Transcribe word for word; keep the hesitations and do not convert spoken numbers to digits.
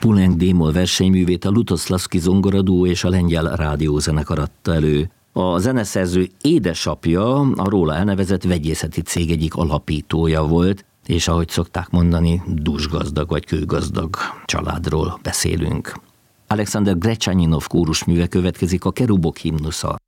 Poulenc d-moll versenyművét a Lutoszlavszky zongoradúó és a Lengyel Rádiózenekar adta elő. A zeneszerző édesapja a róla elnevezett vegyészeti cég egyik alapítója volt, és ahogy szokták mondani, dúsgazdag vagy kőgazdag családról beszélünk. Alexander Gretchaninov kórusműve következik, a Kerubok himnusza.